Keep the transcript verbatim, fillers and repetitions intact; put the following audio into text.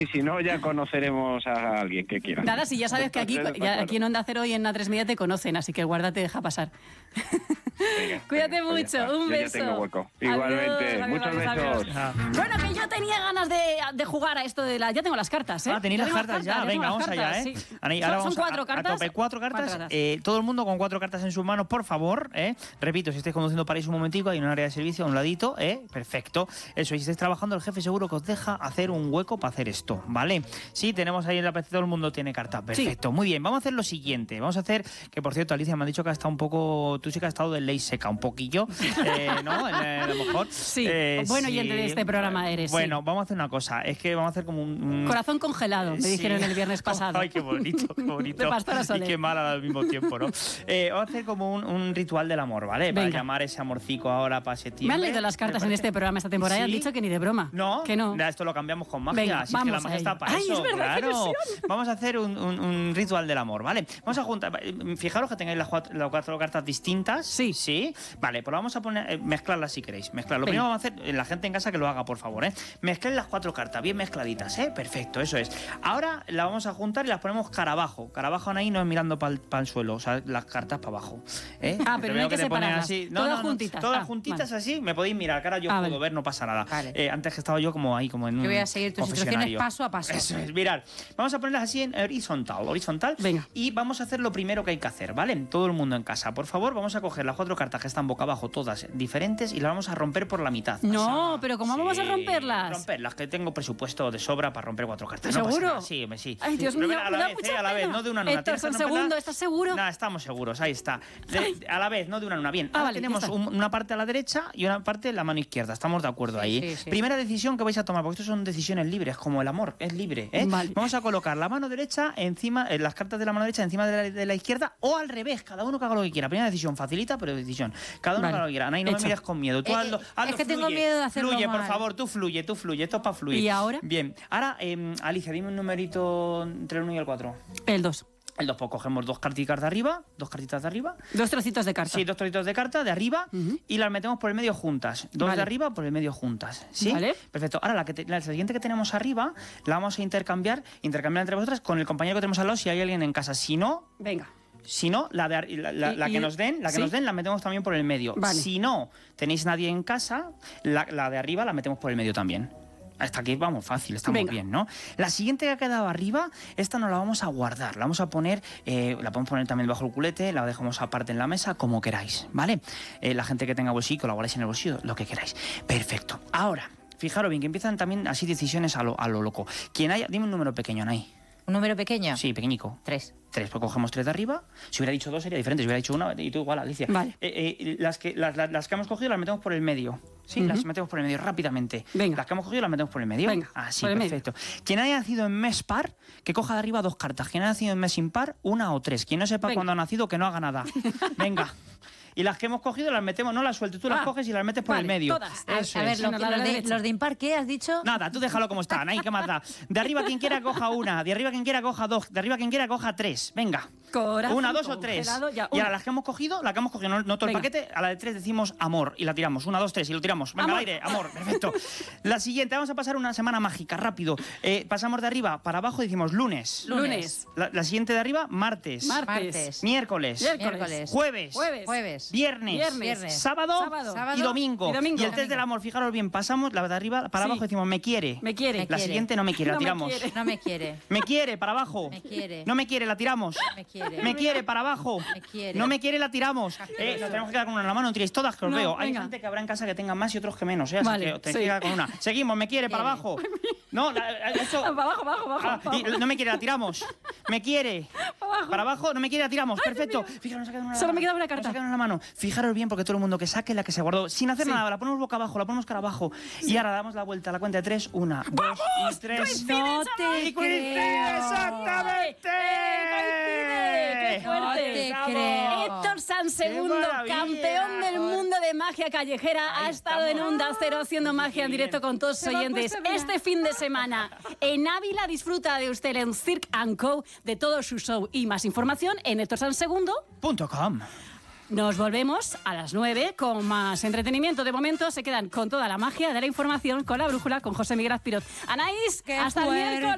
Y si no, ya conoceremos a alguien que quiera. Nada, si ya sabes que aquí, ya, aquí en Onda Cero y en A tres Media te conocen, así que guárdate, deja pasar. Venga, Cuídate venga, mucho, pues un yo ya beso. tengo hueco. Adiós, Igualmente, adiós, muchos adiós, besos. adiós. Bueno, que yo tenía ganas de, de jugar a esto de la... Ya tengo las cartas, ¿eh? Ah, tenéis Ya las tengo cartas ya. ya Venga, tengo vamos las allá, cartas, ¿eh? sí. Ahora, Son- ahora son vamos cuatro a, cartas. a tope. Cuatro cartas. Cuatro cartas. Eh, todo el mundo con cuatro cartas en sus manos, por favor, ¿eh? Repito, si estáis conduciendo paráis un momentico, hay un área de servicio a un ladito, ¿eh? Perfecto. Eso, y si estáis trabajando, el jefe seguro que os deja hacer un hueco para hacer esto, ¿vale? Sí, tenemos ahí en la P C, todo el mundo tiene cartas. Perfecto, sí. Muy bien. Vamos a hacer lo siguiente. Vamos a hacer, que por cierto, Alicia, me ha dicho que ha estado un poco, tú sí que has estado de ley seca, un poquillo, eh, ¿no? Eh, a lo mejor. Sí, eh, bueno sí. oyente de este programa eres. Bueno, sí. vamos a hacer una cosa. Es que vamos a hacer como un... un... Corazón congelado, me Sí. dijeron el viernes pasado. Ay, qué bonito, qué bonito. De Pastora Soler. Y qué mal al mismo tiempo, ¿no? Eh, vamos a hacer como un, un ritual del amor, ¿vale? Para Venga. llamar ese amorcico ahora para septiembre. Me han leído las cartas en este programa esta temporada y han ¿Sí? dicho que ni de broma. No, que no. Ya, esto lo cambiamos con magia. Venga, si es que la vamos magia a está ello. para Ay, eso, es verdad, qué claro. ilusión. Vamos a hacer un, un- un ritual del amor, ¿vale? Vamos a juntar. Fijaros que tengáis las cuatro, las cuatro cartas distintas. Sí. Sí. Vale, pues vamos a poner, eh, mezclarlas si queréis. Mezclar. Lo Venga. primero vamos a hacer, eh, la gente en casa que lo haga, por favor, ¿eh? Mezclen las cuatro cartas, bien mezcladitas, ¿eh? Perfecto, eso es. Ahora las vamos a juntar y las ponemos cara abajo. Cara abajo ahí no es mirando para el suelo, o sea, las cartas para abajo. ¿eh? Ah, pero Te no veo hay que te pones separarlas. así. Todas juntitas. Todas Ah, juntitas vale. así, me podéis mirar, cara yo Ah, puedo vale. ver, no pasa nada. Vale. Eh, antes que estaba yo como ahí, como en un Yo voy a seguir tus instrucciones confesionario. paso a paso. Eso es, mirad. Vamos a ponerlas así en horizontal, horizontal. Venga. Y vamos a hacer lo primero que hay que hacer, ¿vale? Todo el mundo en casa, por favor, vamos a coger las cuatro cartas que están boca abajo, todas diferentes, y las vamos a romper por la mitad. No, Así. pero ¿cómo vamos a romperlas? Romperlas, que tengo presupuesto de sobra para romper cuatro cartas. No pasa ¿Seguro? nada. Sí, hombre, sí. Ay, Dios Pero mío, a me la da vez, mucha eh, a la vez, pena. no de una en una. Héctor, ¿Tienes que son romperlas? segundo, ¿estás seguro? Nada, estamos seguros, ahí está. De- a la vez, no de una en una. Bien, Ah, ahora vale, ya tenemos está. un- una parte a la derecha y una parte en la mano izquierda. Estamos de acuerdo ahí. sí, sí. Primera decisión que vais a tomar, porque esto son decisiones libres, como el amor, es libre. ¿eh? Vale. Vamos a colocar la mano derecha encima, eh, las cartas de la mano derecha encima de la, de la izquierda o al revés, cada uno que haga lo que quiera. Primera decisión, facilita, pero decisión. Cada uno Vale. que haga lo que quiera. Anaí, no me Hecho. mires con miedo. Tú Eh, hazlo, eh, hazlo, es que tengo fluye. miedo de hacerlo Fluye, por mal. favor, tú fluye, tú fluye. Esto es para fluir. ¿Y ahora? Bien. Ahora, eh, Alicia, dime un numerito entre el uno y el cuatro. El dos. El dos, pues cogemos dos cartitas de arriba, dos cartitas de arriba. Dos trocitos de carta. Sí, dos trocitos de carta de arriba Ujú. y las metemos por el medio juntas. Dos Vale. de arriba por el medio juntas. ¿Sí? Vale. Perfecto. Ahora la, que te- la siguiente que tenemos arriba la vamos a intercambiar, intercambiar entre vosotras con el compañero que tenemos al lado si hay alguien en casa. Si no, Venga. si no, la, de, ar- la, la- Y- la y- que nos den, la que ¿sí? nos den, la metemos también por el medio. Vale. Si no tenéis nadie en casa, la, la de arriba la metemos por el medio también. Hasta aquí vamos fácil, estamos Venga. bien, ¿no? La siguiente que ha quedado arriba, esta nos la vamos a guardar. La vamos a poner, eh, la podemos poner también bajo el culete, la dejamos aparte en la mesa, como queráis, ¿vale? Eh, la gente que tenga bolsillo, la guardáis en el bolsillo, lo que queráis. Perfecto. Ahora, fijaros bien, que empiezan también así decisiones a lo, a lo loco. Quien haya, dime un número pequeño, Nay. ¿Un número pequeño? Sí, pequeñico. Tres. Tres, pues cogemos tres de arriba. Si hubiera dicho dos sería diferente. Si hubiera dicho una, y tú igual, Alicia. Vale. Eh, eh, las, que, las, las, las que hemos cogido las metemos por el medio. Sí, Ujú. las metemos por el medio rápidamente. Venga. Las que hemos cogido las metemos por el medio. Venga, Así, por el medio. perfecto. Quien haya nacido en mes par, que coja de arriba dos cartas. Quien haya nacido en mes impar, una o tres. Quien no sepa Venga. cuándo ha nacido, que no haga nada. Venga. Y las que hemos cogido las metemos, no las sueltes, tú las Ah, coges y las metes por vale, el medio. todas. A, Eso a ver, es. lo- Bueno, la los, de la de, derecha. los de impar, ¿qué has dicho? Nada, tú déjalo como está, Nay, ¿qué más da? De arriba quien quiera coja una, de arriba quien quiera coja dos, de arriba quien quiera coja tres. Venga. Corazón Una, dos o tres. congelado, ya, y ahora una. las que hemos cogido, la que hemos cogido, no, no todo el Venga. paquete, a la de tres decimos amor y la tiramos. Una, dos, tres y lo tiramos. Venga, Amor. al aire, amor, perfecto. La siguiente, vamos a pasar una semana mágica, rápido. Eh, pasamos de arriba para abajo y decimos lunes. Lunes. La, la siguiente de arriba, martes. Martes. Martes. Miércoles. Miércoles. Jueves. Jueves. Jueves. Viernes, Viernes. Viernes. Sábado, Sábado. Sábado y, domingo. y domingo. el test del amor, fijaros bien, pasamos la de arriba para Sí. abajo y decimos me quiere. Me quiere. Me La quiere. siguiente no me quiere, la No me tiramos. quiere. No me quiere. Me quiere, para abajo. Me quiere. No me quiere, la tiramos. Me quiere. Me quiere, para abajo. Me quiere. No me quiere, la tiramos. Eh, nos tenemos que quedar con una en la mano, no tiréis todas, que os No, veo. Hay venga. gente que habrá en casa que tenga más y otros que menos, ¿eh? Así Vale, que os tenéis sí. que quedar con una. Seguimos, me quiere, para Quiere. abajo. No, la- eso... Para abajo, abajo, abajo. Ah, y no me quiere, la tiramos. Me quiere. Para abajo, no me quiere, la tiramos. Perfecto. Fijaros, nos ha quedado una en la Solo me mano. queda una Nos carta. ha quedado en la mano. Fijaros bien, porque todo el mundo que saque la que se guardó, sin hacer Sí. nada, la ponemos boca abajo, la ponemos cara abajo. Y ahora damos la vuelta a la cuenta de tres. Una, dos y tres. No te ¡Y coincide, creo. exactamente! ¡Qué fuerte! No te creo. Héctor Sansegundo, ¡Qué maravilla! campeón del mundo de magia callejera, ha Ahí estado en estamos. Onda Cero haciendo magia en Qué directo bien. con todos sus Se me ha oyentes. puesto, mira. Este fin de semana en Ávila disfruta de usted en Cirque and Co de todo su show y más información en héctor sansegundo. Punto com. Nos volvemos a las nueve con más entretenimiento. De momento se quedan con toda la magia de la información, con la brújula, con José Miguel Azpiroz. Anaís, ¡Qué hasta el fuerte! miércoles.